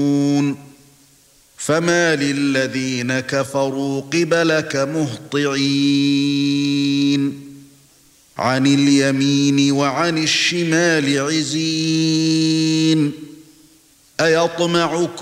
فَمَالِ الَّذِينَ كَفَرُوا قِبَلَكَ مُهْطِعِينَ عَنِ الْيَمِينِ وَعَنِ الشِّمَالِ عِزِينَ أَيَطْمَعُ